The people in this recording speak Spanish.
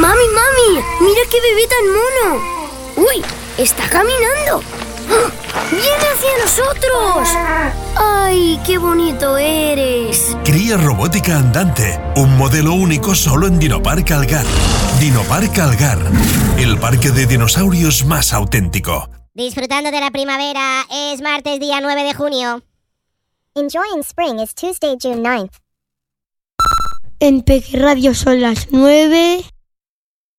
¡Mami! ¡Mira qué bebé tan mono! ¡Uy! ¡Está caminando! ¡Ah! ¡Viene hacia nosotros! ¡Ay, qué bonito eres! Cría robótica andante, un modelo único solo en Dinopark Algar. Dinopark Algar, el parque de dinosaurios más auténtico. Disfrutando de la primavera, es martes día 9 de junio. Enjoying spring is Tuesday, June 9th. En Peque Radio son las 9.